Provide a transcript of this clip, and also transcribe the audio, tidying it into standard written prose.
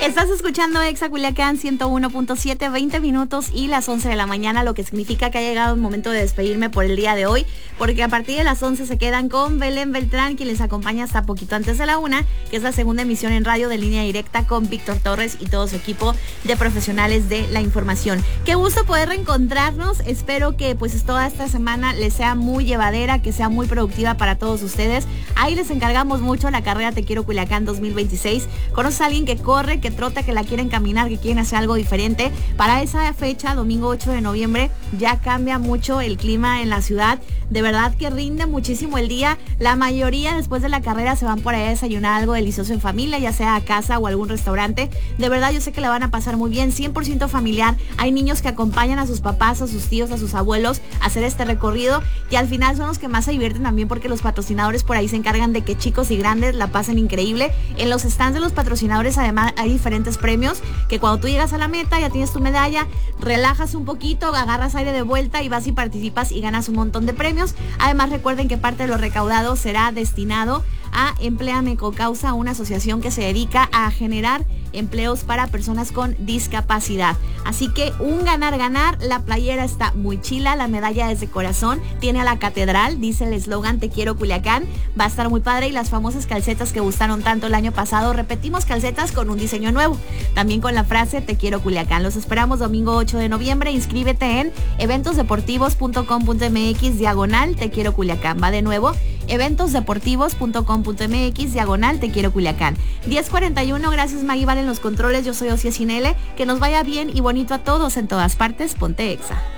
Estás escuchando Exa Culiacán 101.7, 20 minutos y las 11 de la mañana, lo que significa que ha llegado el momento de despedirme por el día de hoy, porque a partir de las 11 se quedan con Belén Beltrán, quien les acompaña hasta poquito antes de la 1, que es la segunda emisión en radio de Línea Directa con Víctor Torres y todo su equipo de profesionales de la información. Qué gusto poder reencontrarnos, espero que pues toda esta semana les sea muy llevadera, que sea muy productiva para todos ustedes. Ahí les encargamos mucho la carrera Te Quiero Culiacán 2026. Conoces a alguien que corre, que trota, que la quieren caminar, que quieren hacer algo diferente. Para esa fecha, domingo 8 de noviembre, ya cambia mucho el clima en la ciudad. De verdad que rinde muchísimo el día. La mayoría después de la carrera se van por ahí a desayunar algo delicioso en familia, ya sea a casa o algún restaurante. De verdad yo sé que la van a pasar muy bien, 100% familiar. Hay niños que acompañan a sus papás, a sus tíos, a sus abuelos a hacer este recorrido y al final son los que más se divierten también, porque los patrocinadores por ahí se encargan de que chicos y grandes la pasen increíble. En los stands de los patrocinadores además hay diferentes premios que cuando tú llegas a la meta ya tienes tu medalla, relajas un poquito, agarras aire de vuelta y vas y participas y ganas un montón de premios. Además recuerden que parte de lo recaudado será destinado a Empléame con Causa, una asociación que se dedica a generar empleos para personas con discapacidad. Así que un ganar-ganar. La playera está muy chila, la medalla es de corazón, tiene a la catedral, dice el eslogan Te Quiero Culiacán, va a estar muy padre. Y las famosas calcetas que gustaron tanto el año pasado, repetimos calcetas con un diseño nuevo, también con la frase Te Quiero Culiacán. Los esperamos domingo 8 de noviembre, inscríbete en eventosdeportivos.com.mx/Te Quiero Culiacán. Va de nuevo, eventosdeportivos.com.mx/Te Quiero Culiacán. 10:41, gracias Maggie Val en los controles, yo soy Ocia Sinele, que nos vaya bien y bonito a todos en todas partes, ponte Exa.